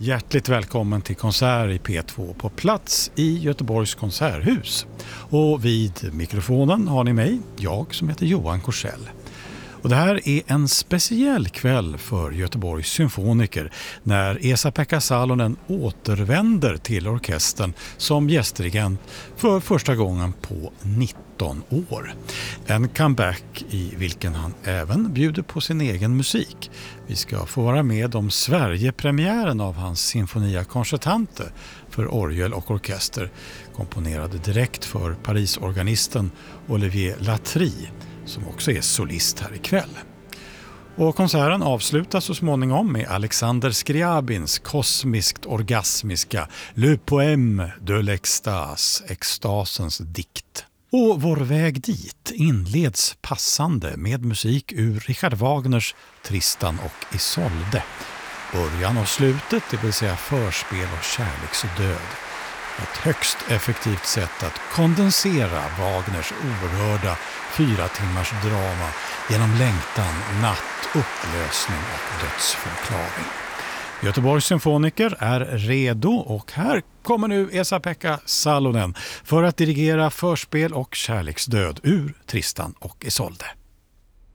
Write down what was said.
Hjärtligt välkommen till konsert i P2 på plats i Göteborgs konserthus. Och vid mikrofonen har ni mig, jag som heter Johan Korsell. Och det här är en speciell kväll för Göteborgs symfoniker när Esa-Pekka Salonen återvänder till orkestern som gästdirigent för första gången på 19 år. En comeback i vilken han även bjuder på sin egen musik. Vi ska få vara med om Sverigepremiären av hans Sinfonia Concertante för orgel och orkester, komponerade direkt för Parisorganisten Olivier Latry, som också är solist här ikväll. Och konserten avslutas så småningom med Alexander Skriabins kosmiskt orgasmiska Le Poème de l'Extase, extasens dikt. Och vår väg dit inleds passande med musik ur Richard Wagners Tristan och Isolde. Början och slutet, det vill säga förspel och kärleksdöd. Ett högst effektivt sätt att kondensera Wagners oerhörda 4 timmars drama genom längtan, natt, upplösning och dödsförklaring. Göteborgs symfoniker är redo och här kommer nu Esa-Pekka Salonen för att dirigera förspel och kärleksdöd ur Tristan och Isolde.